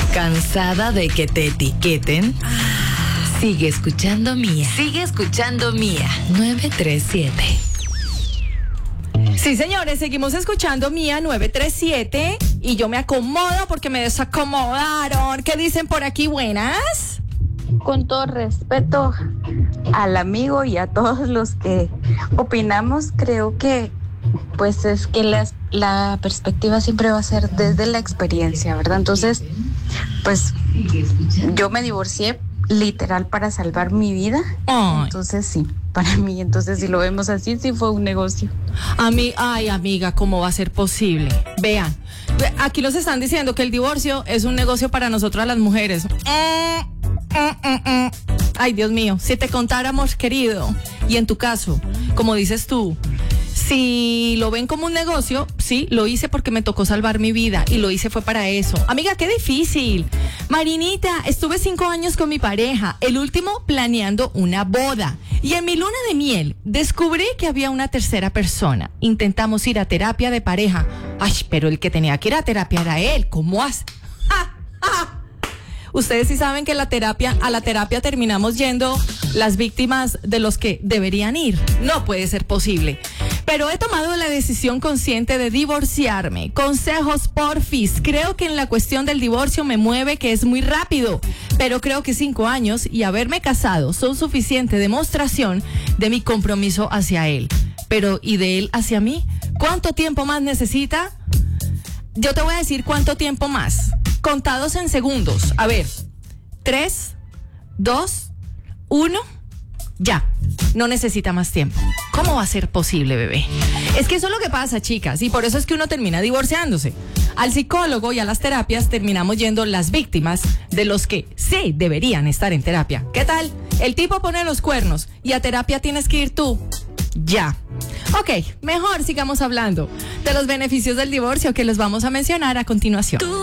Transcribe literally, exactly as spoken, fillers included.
¿Cansada de que te etiqueten? Sigue escuchando Mía. Sigue escuchando Mía. nueve tres siete. Sí, señores, seguimos escuchando Mía nueve tres siete y yo me acomodo porque me desacomodaron. ¿Qué dicen por aquí? Buenas. Con todo respeto al amigo y a todos los que opinamos, creo que pues es que las, la perspectiva siempre va a ser desde la experiencia, ¿verdad? Entonces, pues yo me divorcié literal para salvar mi vida. Ay. Entonces sí, para mí, entonces si lo vemos así, sí fue un negocio. A mí, ay, amiga, ¿cómo va a ser posible? Vean, aquí nos están diciendo que el divorcio es un negocio para nosotras las mujeres. Eh, eh, eh, eh. Ay, Dios mío, si te contáramos, querido, y en tu caso, como dices tú, si lo ven como un negocio, sí, lo hice porque me tocó salvar mi vida y lo hice fue para eso. Amiga, qué difícil. Marinita, estuve cinco años con mi pareja, el último planeando una boda. Y en mi luna de miel descubrí que había una tercera persona. Intentamos ir a terapia de pareja. Ay, pero el que tenía que ir a terapia era él. ¿Cómo hace? ¡Ja, ja! Ustedes sí saben que la terapia, a la terapia terminamos yendo las víctimas de los que deberían ir. No puede ser posible. Pero he tomado la decisión consciente de divorciarme. Consejos, porfis. Creo que en la cuestión del divorcio me mueve que es muy rápido. Pero creo que cinco años y haberme casado son suficiente demostración de mi compromiso hacia él. Pero, ¿y de él hacia mí? ¿Cuánto tiempo más necesita? Yo te voy a decir cuánto tiempo más. Contados en segundos. A ver. Tres, dos, uno. Ya. No necesita más tiempo. ¿Cómo va a ser posible, bebé? Es que eso es lo que pasa, chicas, y por eso es que uno termina divorciándose. Al psicólogo y a las terapias terminamos yendo las víctimas de los que sí deberían estar en terapia. ¿Qué tal? El tipo pone los cuernos y a terapia tienes que ir tú. Ya. Ok, mejor sigamos hablando de los beneficios del divorcio que los vamos a mencionar a continuación.